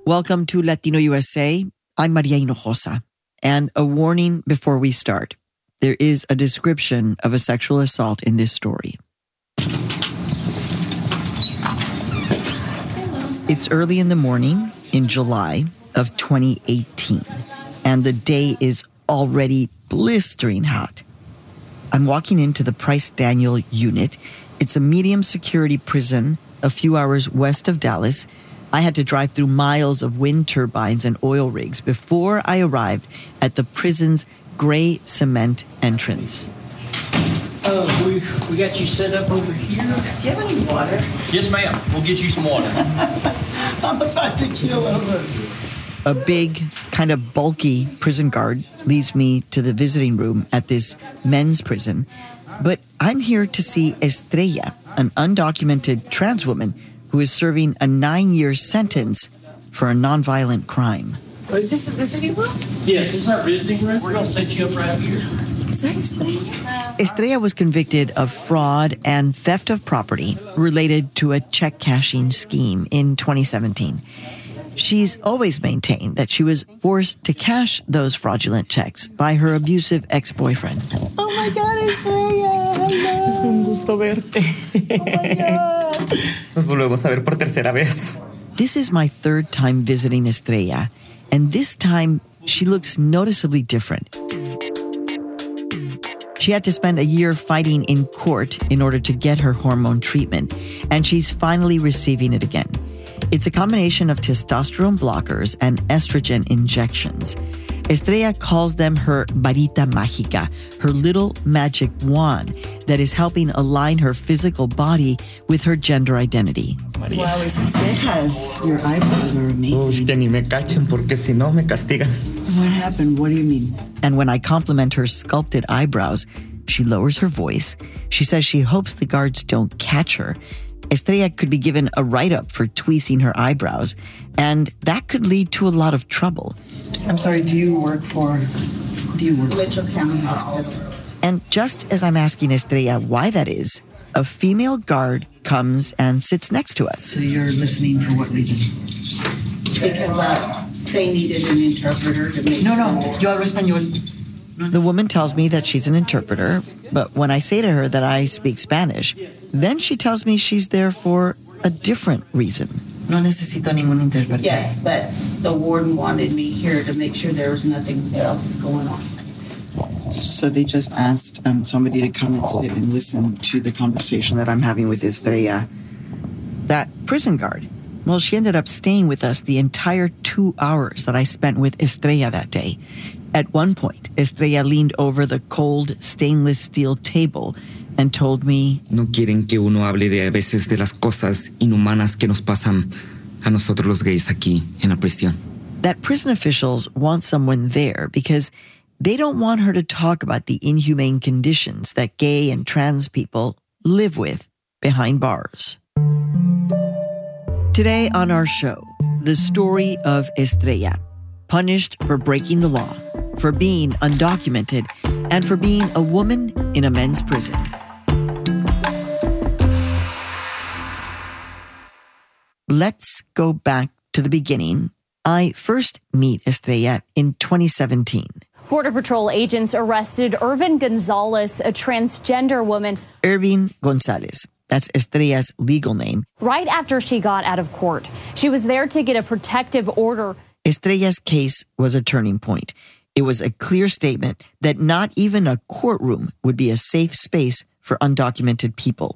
Welcome to Latino USA. I'm Maria Hinojosa. And a warning before we start. There is a description of a sexual assault in this story. It's early in the morning in July of 2018, and the day is already blistering hot. I'm walking into the Price Daniel unit. It's a medium security prison a few hours west of Dallas. I had to drive through miles of wind turbines and oil rigs before I arrived at the prison's gray cement entrance. We got you set up over here. Do you have any water? Yes, ma'am. We'll get you some water. I'm about to keel over. A big, kind of bulky prison guard leads me to the visiting room at this men's prison. But I'm here to see Estrella, an undocumented trans woman who is serving a 9-year sentence for a nonviolent crime. Is this a visiting room? Yes, this is our visiting room. We're going to set you up right here. Is that Estrella? Estrella was convicted of fraud and theft of property related to a check cashing scheme in 2017. She's always maintained that she was forced to cash those fraudulent checks by her abusive ex-boyfriend. Oh my God, Estrella! Hello! Es un gusto verte. Oh my God! Nos volvemos a ver por tercera vez. This is my third time visiting Estrella, and this time she looks noticeably different. She had to spend a year fighting in court in order to get her hormone treatment, and she's finally receiving it again. It's a combination of testosterone blockers and estrogen injections. Estrella calls them her varita mágica, her little magic wand that is helping align her physical body with her gender identity. María. Wow, esas cejas, your eyebrows are amazing. Que ni me cachen porque si no me castigan. What happened? What do you mean? And when I compliment her sculpted eyebrows, she lowers her voice. She says she hopes the guards don't catch her. Estrella could be given a write-up for tweezing her eyebrows, and that could lead to a lot of trouble. I'm sorry, do you work Mitchell County Hospital? And just as I'm asking Estrella why that is, a female guard comes and sits next to us. So you're listening for what reason? Because they needed an interpreter to make... No, yo hablo español. The woman tells me that she's an interpreter, but when I say to her that I speak Spanish, then she tells me she's there for a different reason. No necesito ningún intérprete. Yes, but the warden wanted me here to make sure there was nothing else going on. So they just asked somebody to come and sit and listen to the conversation that I'm having with Estrella. That prison guard, well, she ended up staying with us the entire 2 hours that I spent with Estrella that day. At one point, Estrella leaned over the cold stainless steel table and told me, No quieren que uno hable de a veces de las cosas inhumanas que nos pasan a nosotros los gays aquí en la prisión. That prison officials want someone there because they don't want her to talk about the inhumane conditions that gay and trans people live with behind bars. Today on our show, the story of Estrella, punished for breaking the law, for being undocumented, and for being a woman in a men's prison. Let's go back to the beginning. I first meet Estrella in 2017. Border Patrol agents arrested Irvin Gonzalez, a transgender woman. Irvin Gonzalez. That's Estrella's legal name. Right after she got out of court. She was there to get a protective order. Estrella's case was a turning point. It was a clear statement that not even a courtroom would be a safe space for undocumented people.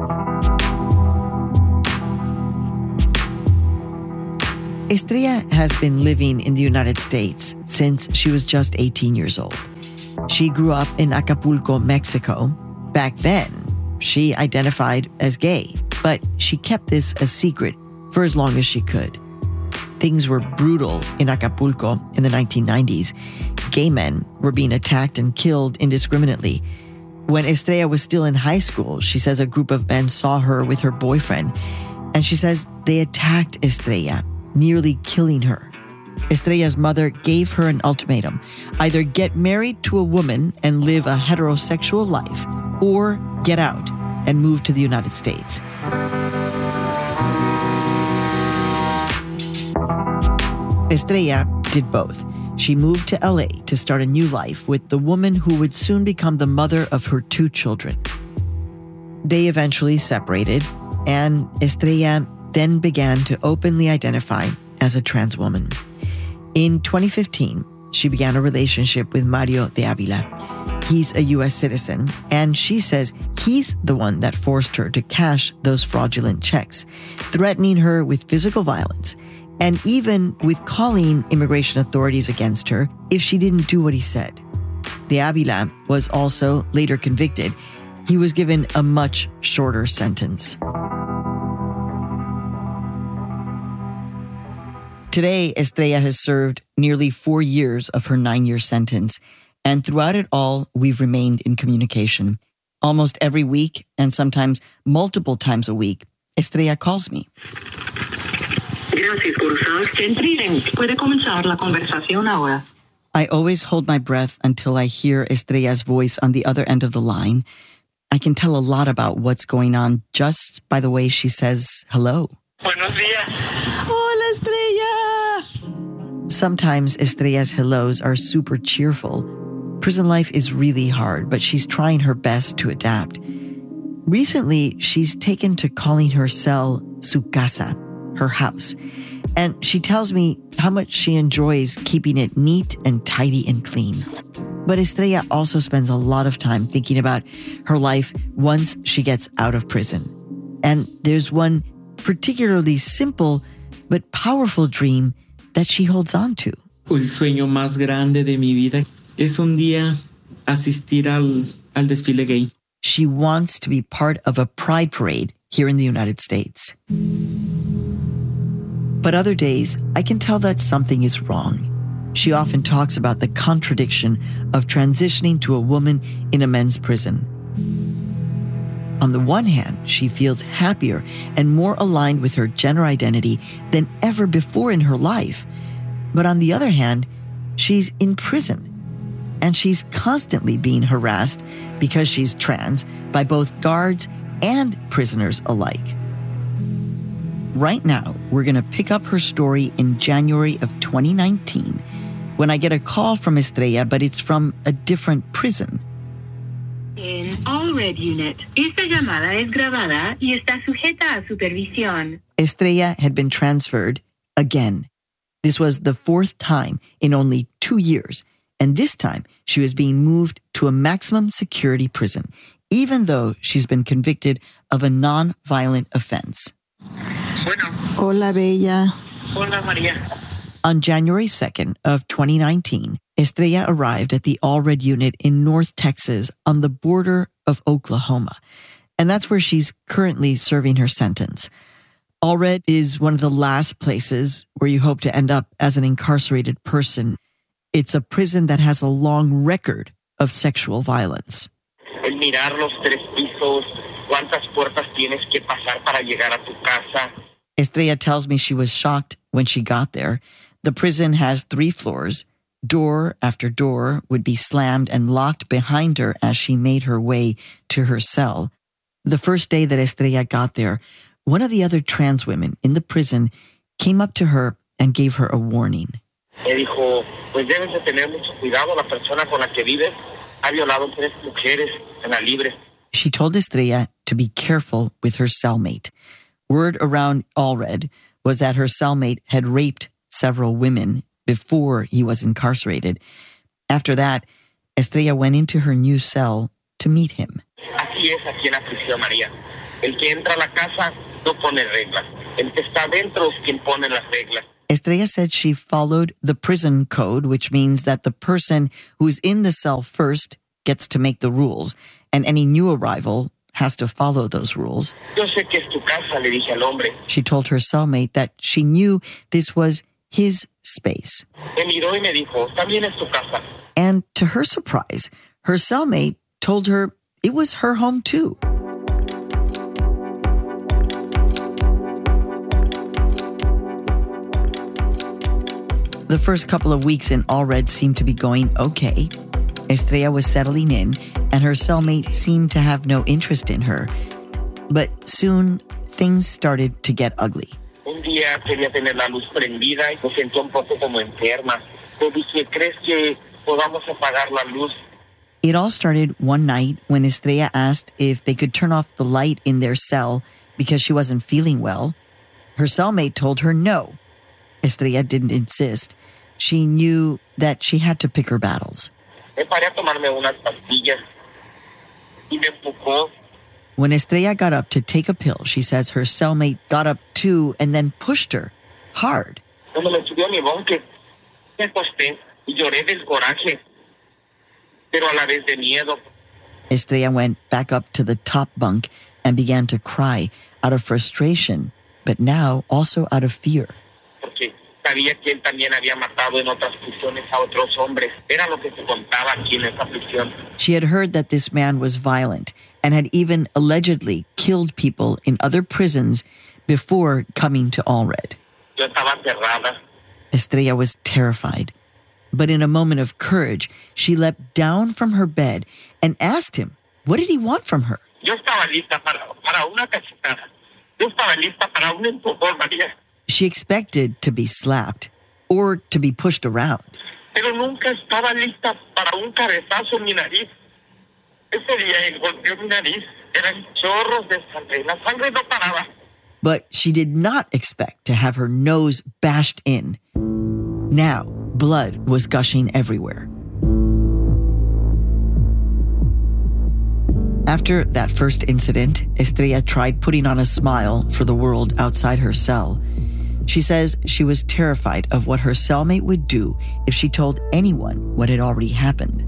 Estrella has been living in the United States since she was just 18 years old. She grew up in Acapulco, Mexico. Back then, she identified as gay, but she kept this a secret for as long as she could. Things were brutal in Acapulco in the 1990s. Gay men were being attacked and killed indiscriminately. When Estrella was still in high school, she says a group of men saw her with her boyfriend, and she says they attacked Estrella, nearly killing her. Estrella's mother gave her an ultimatum: either get married to a woman and live a heterosexual life, or get out and move to the United States. Estrella did both. She moved to LA to start a new life with the woman who would soon become the mother of her 2 children. They eventually separated, and Estrella then began to openly identify as a trans woman. In 2015, she began a relationship with Mario de Avila. He's a U.S. citizen, and she says he's the one that forced her to cash those fraudulent checks, threatening her with physical violence, and even with calling immigration authorities against her if she didn't do what he said. De Avila was also later convicted. He was given a much shorter sentence. Today, Estrella has served nearly 4 years of her 9-year sentence, and throughout it all, we've remained in communication. Almost every week, and sometimes multiple times a week, Estrella calls me. Gracias por usar Centrilink. Puede comenzar la conversación ahora. I always hold my breath until I hear Estrella's voice on the other end of the line. I can tell a lot about what's going on just by the way she says hello. Buenos días. Hola, Estrella! Sometimes Estrella's hellos are super cheerful. Prison life is really hard, but she's trying her best to adapt. Recently, she's taken to calling her cell su casa, her house. And she tells me how much she enjoys keeping it neat and tidy and clean. But Estrella also spends a lot of time thinking about her life once she gets out of prison. And there's one particularly simple but powerful dream that she holds on to. El sueño más grande de mi vida es un día asistir al desfile gay. She wants to be part of a pride parade here in the United States. But other days, I can tell that something is wrong. She often talks about the contradiction of transitioning to a woman in a men's prison. On the one hand, she feels happier and more aligned with her gender identity than ever before in her life. But on the other hand, she's in prison. And she's constantly being harassed because she's trans by both guards and prisoners alike. Right now, we're going to pick up her story in January of 2019 when I get a call from Estrella, but it's from a different prison. En All Red Unit, esta llamada es grabada y está sujeta a supervisión. Estrella had been transferred again. This was the 4th time in only 2 years, and this time she was being moved to a maximum security prison, even though she's been convicted of a non-violent offense. Bueno. Hola, Bella. Hola, María. On January 2nd of 2019, Estrella arrived at the All Red Unit in North Texas on the border of Oklahoma. And that's where she's currently serving her sentence. All Red is one of the last places where you hope to end up as an incarcerated person. It's a prison that has a long record of sexual violence. El mirar los 3 pisos, cuántas puertas tienes que pasar para llegar a tu casa. Estrella tells me she was shocked when she got there. The prison has 3 floors. Door after door would be slammed and locked behind her as she made her way to her cell. The first day that Estrella got there, one of the other trans women in the prison came up to her and gave her a warning. Me dijo, pues debes de tener mucho cuidado, la persona con la que vives ha violado 3 mujeres en la libre. She told Estrella to be careful with her cellmate. Word around All Red was that her cellmate had raped several women before he was incarcerated. After that, Estrella went into her new cell to meet him. Así es aquí en la prisión, María. El que entra a la casa no pone reglas. El que está dentro es quien pone las reglas. Estrella said she followed the prison code, which means that the person who's in the cell first gets to make the rules, and any new arrival has to follow those rules. Yo sé que es tu casa, le dije al hombre. She told her cellmate that she knew this was his space. Me miró y me dijo, también es tu casa. And to her surprise, her cellmate told her it was her home too. The first couple of weeks in All Red seemed to be going okay. Estrella was settling in, and her cellmate seemed to have no interest in her. But soon, things started to get ugly. Un un día quería tener la luz prendida y me sentí un poco como enferma. Le dije, ¿crees que podamos apagar la luz? It all started one night when Estrella asked if they could turn off the light in their cell because she wasn't feeling well. Her cellmate told her no. Estrella didn't insist. She knew that she had to pick her battles. Me paré a tomarme unas pastillas y me empujó. When Estrella got up to take a pill, she says her cellmate got up too and then pushed her hard. Cuando me subió a mi búnker, me acosté y lloré del coraje, pero a la vez de miedo. Estrella went back up to the top bunk and began to cry out of frustration, but now also out of fear. Porque sabía que él también había matado en otras prisiones a otros hombres. Era lo que se contaba aquí en esa prisión. She had heard that this man was violent and had even allegedly killed people in other prisons before coming to Allred. Yo estaba aterrada. Estrella was terrified. But in a moment of courage, she leapt down from her bed and asked him, what did he want from her? Yo estaba lista para una cachetada. Yo estaba lista para un empujón, María. She expected to be slapped or to be pushed around. Pero nunca estaba lista para un cabezazo en mi nariz. Ese día él golpeó mi nariz. Eran chorros de sangre. La sangre no paraba. But she did not expect to have her nose bashed in. Now, blood was gushing everywhere. After that first incident, Estrella tried putting on a smile for the world outside her cell. She says she was terrified of what her cellmate would do if she told anyone what had already happened.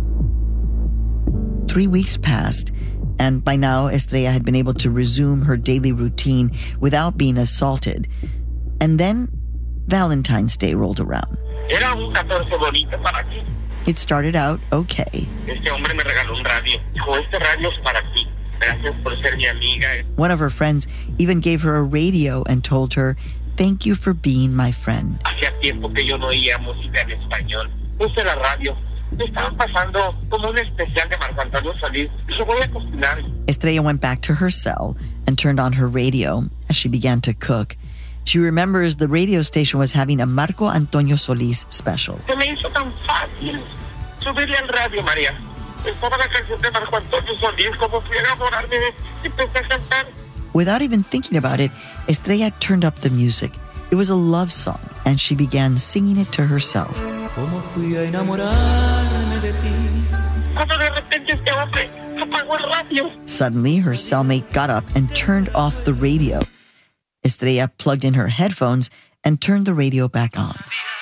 3 weeks passed, and by now Estrella had been able to resume her daily routine without being assaulted. And then Valentine's Day rolled around. Era un 14 bonito para ti. It started out okay. Este hombre me regaló un radio. Dijo, este radio es para ti. Gracias por ser mi amiga. One of her friends even gave her a radio and told her, "Thank you for being my friend." Hacía tiempo que yo no oía música en español. Puse la radio. Me estaban pasando como un especial de Marco Antonio Solís. Dije, voy a cocinar. Estrella went back to her cell and turned on her radio as she began to cook. She remembers the radio station was having a Marco Antonio Solís special. Se me hizo tan fácil subirle al radio, María. Estaba la canción de Marco Antonio Solís, como fui a enamorarme y empecé a cantar. Without even thinking about it, Estrella turned up the music. It was a love song, and she began singing it to herself. Como fui a enamorarme de ti. Cuando de repente este hombre apagó el radio. Suddenly, her cellmate got up and turned off the radio. Estrella plugged in her headphones and turned the radio back on.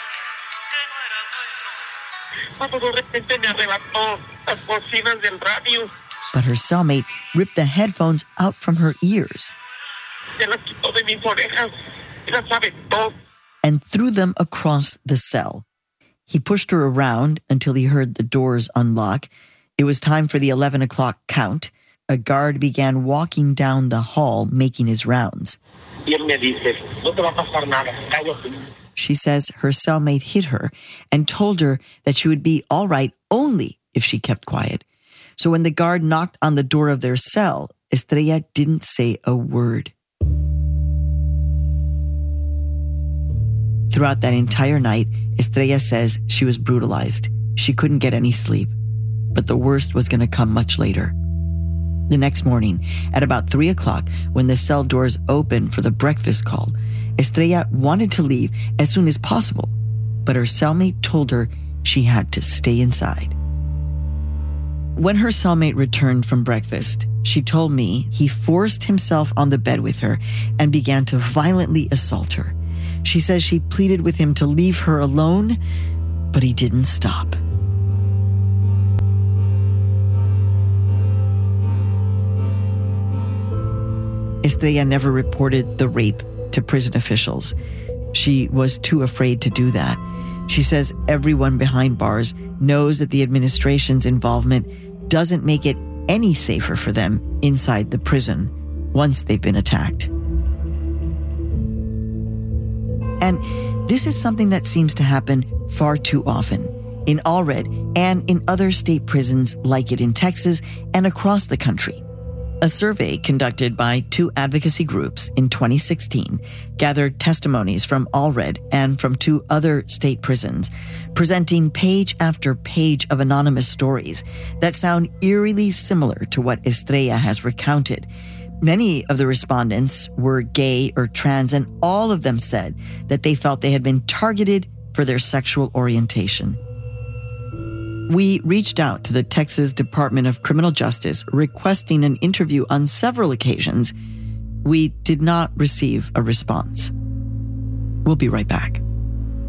Cuando de repente me arrebató las bocinas del radio. But her cellmate ripped the headphones out from her ears Se las quitó de mis orejas y las aventó. and threw them across the cell. He pushed her around until he heard the doors unlock. It was time for the 11 o'clock count. A guard began walking down the hall, making his rounds. Y él me dice, no te va a pasar nada, cállate. She says her cellmate hit her and told her that she would be all right only if she kept quiet. So when the guard knocked on the door of their cell, Estrella didn't say a word. Throughout that entire night, Estrella says she was brutalized. She couldn't get any sleep. But the worst was going to come much later. The next morning, at about 3 o'clock, when the cell doors opened for the breakfast call, Estrella wanted to leave as soon as possible, but her cellmate told her she had to stay inside. When her cellmate returned from breakfast, she told me he forced himself on the bed with her and began to violently assault her. She says she pleaded with him to leave her alone, but he didn't stop. Estrella never reported the rape to prison officials. She was too afraid to do that. She says everyone behind bars knows that the administration's involvement doesn't make it any safer for them inside the prison once they've been attacked. And this is something that seems to happen far too often in Allred and in other state prisons like it in Texas and across the country. A survey conducted by 2 advocacy groups in 2016 gathered testimonies from Allred and from 2 other state prisons, presenting page after page of anonymous stories that sound eerily similar to what Estrella has recounted. Many of the respondents were gay or trans, and all of them said that they felt they had been targeted for their sexual orientation. We reached out to the Texas Department of Criminal Justice requesting an interview on several occasions. We did not receive a response. We'll be right back.